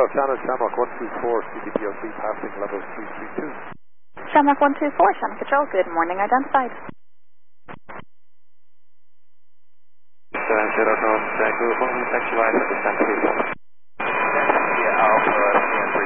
Channel Shamrock 124, CDPOC passing level 332. Shamrock 124, Shamrock Patrol, good morning, identified. 0 North, good morning, taxi line, descent 34.